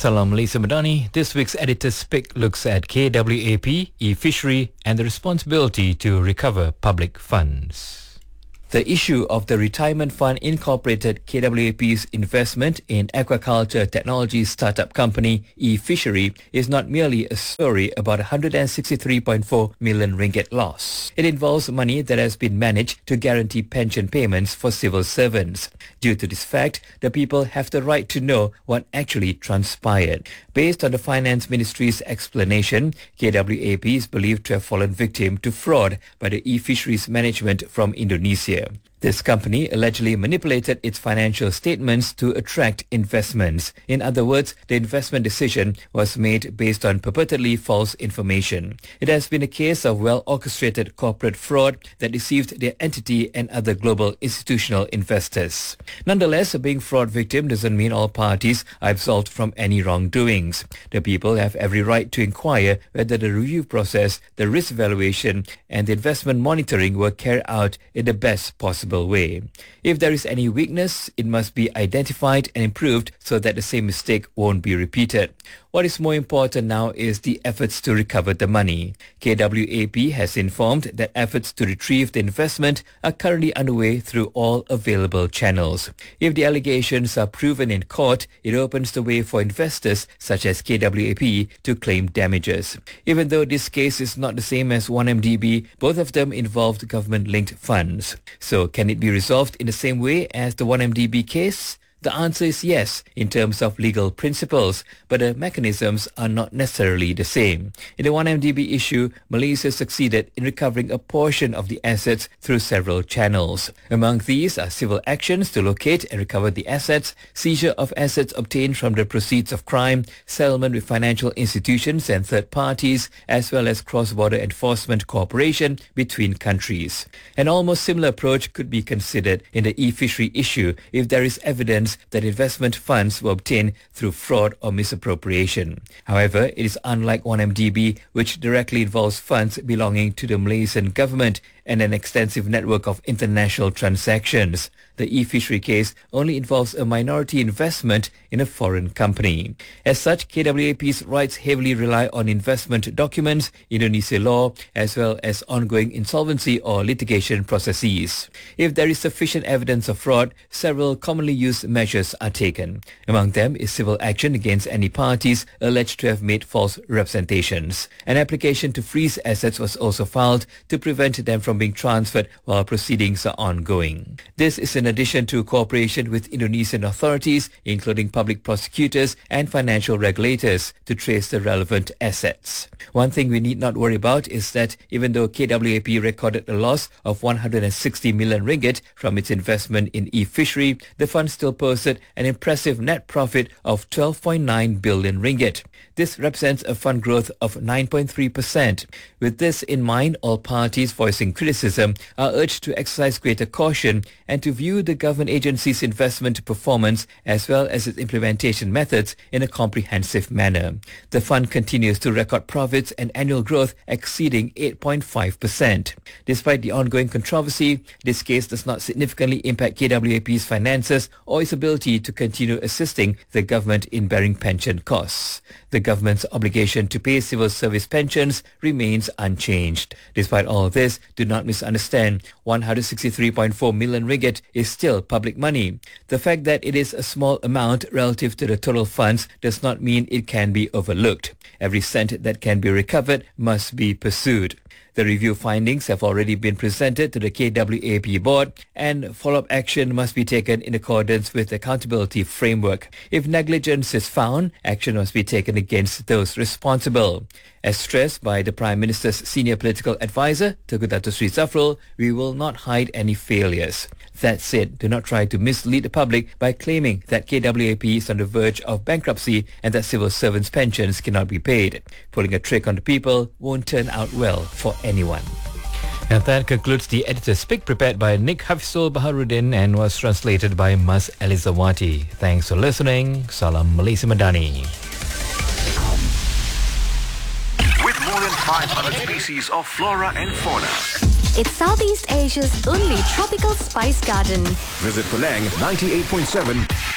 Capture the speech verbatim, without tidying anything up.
Salam Malaysia Madani. This week's editor's pick looks at K W A P, e-fishery and the responsibility to recover public funds. The issue of the Retirement Fund Incorporated K W A P's investment in aquaculture technology startup company e-fishery is not merely a story about a one hundred sixty-three point four million ringgit loss. It involves money that has been managed to guarantee pension payments for civil servants. Due to this fact, the people have the right to know what actually transpired. Based on the Finance Ministry's explanation, K W A P is believed to have fallen victim to fraud by the e-fisheries management from Indonesia. This company allegedly manipulated its financial statements to attract investments. In other words, the investment decision was made based on purportedly false information. It has been a case of well-orchestrated corporate fraud that deceived the entity and other global institutional investors. Nonetheless, being fraud victim doesn't mean all parties are absolved from any wrongdoings. The people have every right to inquire whether the review process, the risk evaluation and the investment monitoring were carried out in the best possible way. If there is any weakness, it must be identified and improved so that the same mistake won't be repeated. What is more important now is the efforts to recover the money. K W A P has informed that efforts to retrieve the investment are currently underway through all available channels. If the allegations are proven in court, it opens the way for investors such as K W A P to claim damages. Even though this case is not the same as one M D B, both of them involved government-linked funds. So can it be resolved in the same way as the one M D B case? The answer is yes, in terms of legal principles, but the mechanisms are not necessarily the same. In the one M D B issue, Malaysia succeeded in recovering a portion of the assets through several channels. Among these are civil actions to locate and recover the assets, seizure of assets obtained from the proceeds of crime, settlement with financial institutions and third parties, as well as cross-border enforcement cooperation between countries. An almost similar approach could be considered in the e-fishery issue if there is evidence that investment funds were obtained through fraud or misappropriation. However, it is unlike one M D B, which directly involves funds belonging to the Malaysian government and an extensive network of international transactions. The e-fishery case only involves a minority investment in a foreign company. As such, K W A P's rights heavily rely on investment documents, Indonesia law, as well as ongoing insolvency or litigation processes. If there is sufficient evidence of fraud, several commonly used measures are taken. Among them is civil action against any parties alleged to have made false representations. An application to freeze assets was also filed to prevent them from being transferred while proceedings are ongoing. This is in addition to cooperation with Indonesian authorities, including public prosecutors and financial regulators, to trace the relevant assets. One thing we need not worry about is that even though K W A P recorded a loss of one hundred sixty million ringgit from its investment in e-fishery, the fund still posted an impressive net profit of twelve point nine billion ringgit. This represents a fund growth of nine point three percent. With this in mind, all parties voicing criticism are urged to exercise greater caution and to view the government agency's investment performance as well as its implementation methods in a comprehensive manner. The fund continues to record profits and annual growth exceeding eight point five percent. Despite the ongoing controversy, this case does not significantly impact K W A P's finances or its ability to continue assisting the government in bearing pension costs. The government's obligation to pay civil service pensions remains unchanged. Despite all this, do not misunderstand, one hundred sixty-three point four million ringgit is still public money. The fact that it is a small amount relative to the total funds does not mean it can be overlooked. Every cent that can be recovered must be pursued. The review findings have already been presented to the K W A P board and follow-up action must be taken in accordance with the accountability framework. If negligence is found, action must be taken against those responsible. As stressed by the Prime Minister's senior political advisor, Tengku Dato' Sri Zafrul, we will not hide any failures. That said, do not try to mislead the public by claiming that K W A P is on the verge of bankruptcy and that civil servants' pensions cannot be paid. Pulling a trick on the people won't turn out well for anyone. And that concludes the editor's pick prepared by Nick Hafizul Baharuddin and was translated by Mas Elizawati. Thanks for listening. Salam Malaysia Madani. With more than five hundred species of flora and fauna. It's Southeast Asia's only tropical spice garden. Visit Penang ninety-eight point seven